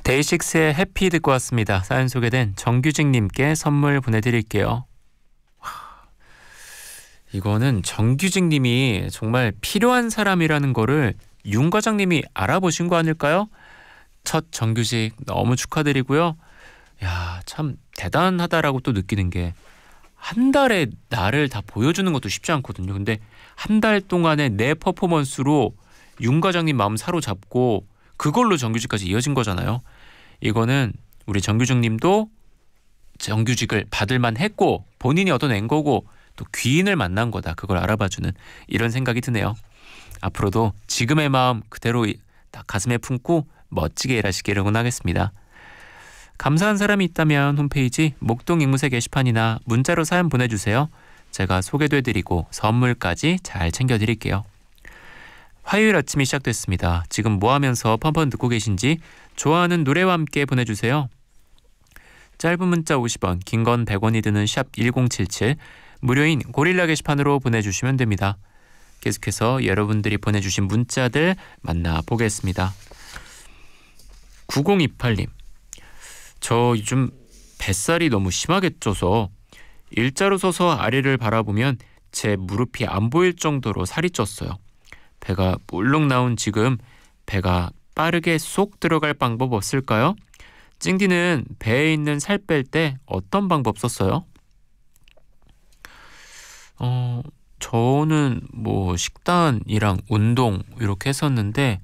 데이식스의 해피 듣고 왔습니다. 사연 소개된 정규직님께 선물 보내드릴게요. 이거는 정규직님이 정말 필요한 사람이라는 거를 윤 과장님이 알아보신 거 아닐까요? 첫 정규직 너무 축하드리고요. 야, 참 대단하다라고 또 느끼는 게 한 달에 나를 다 보여주는 것도 쉽지 않거든요. 근데 한 달 동안의 내 퍼포먼스로 윤 과장님 마음 사로잡고 그걸로 정규직까지 이어진 거잖아요. 이거는 우리 정규직님도 정규직을 받을만 했고 본인이 얻어낸 거고 또 귀인을 만난 거다. 그걸 알아봐주는 이런 생각이 드네요. 앞으로도 지금의 마음 그대로 딱 가슴에 품고 멋지게 일하시기를 응원하겠습니다. 감사한 사람이 있다면 홈페이지 목동 앵무새 게시판이나 문자로 사연 보내주세요. 제가 소개도 해드리고 선물까지 잘 챙겨드릴게요. 화요일 아침이 시작됐습니다. 지금 뭐 하면서 펀펀 듣고 계신지 좋아하는 노래와 함께 보내주세요. 짧은 문자 50원, 긴 건 100원이 드는 샵 1077, 무료인 고릴라 게시판으로 보내주시면 됩니다. 계속해서 여러분들이 보내주신 문자들 만나보겠습니다. 9028님, 저 요즘 뱃살이 너무 심하게 쪄서 일자로 서서 아래를 바라보면 제 무릎이 안 보일 정도로 살이 쪘어요. 배가 볼록 나온 지금 배가 빠르게 쏙 들어갈 방법 없을까요? 찡디는 배에 있는 살 뺄 때 어떤 방법 썼어요? 저는 뭐 식단이랑 운동 이렇게 했었는데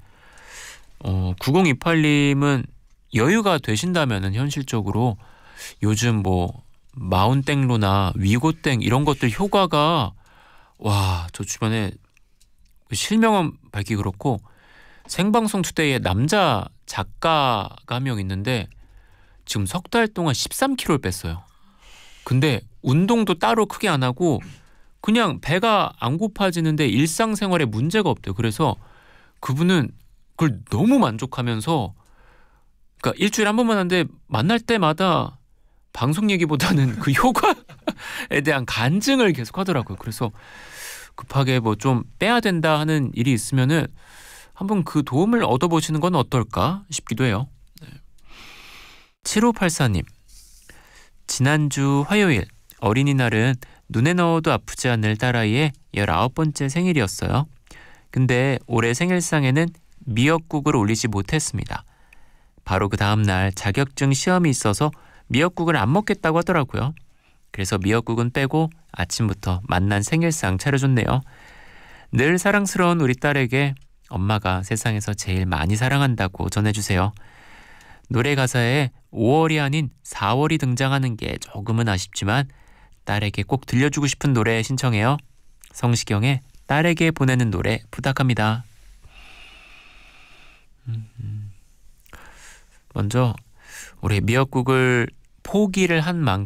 9028님은 여유가 되신다면은 현실적으로 요즘 뭐 마운땡로나 위고땡 이런 것들 효과가 저 주변에 실명은 밝기 그렇고 생방송 투데이에 남자 작가가 한 명 있는데 지금 석 달 동안 13kg를 뺐어요. 근데 운동도 따로 크게 안 하고 그냥 배가 안 고파지는데 일상생활에 문제가 없대요. 그래서 그분은 그걸 너무 만족하면서 그러니까 일주일에 한 번만 하는데 만날 때마다 방송 얘기보다는 그 효과에 대한 간증을 계속 하더라고요. 그래서 급하게 뭐 좀 빼야 된다 하는 일이 있으면은 한번 그 도움을 얻어보시는 건 어떨까 싶기도 해요. 7584님, 지난주 화요일 어린이날은 눈에 넣어도 아프지 않을 딸아이의 19번째 생일이었어요. 근데 올해 생일상에는 미역국을 올리지 못했습니다. 바로 그 다음날 자격증 시험이 있어서 미역국을 안 먹겠다고 하더라고요. 그래서 미역국은 빼고 아침부터 맛난 생일상 차려줬네요. 늘 사랑스러운 우리 딸에게 엄마가 세상에서 제일 많이 사랑한다고 전해주세요. 노래 가사에 5월이 아닌 4월이 등장하는 게 조금은 아쉽지만 딸에게 꼭 들려주고 싶은 노래 신청해요. 성시경의 딸에게 보내는 노래 부탁합니다. 먼저 우리 미역국을 포기를 한 만큼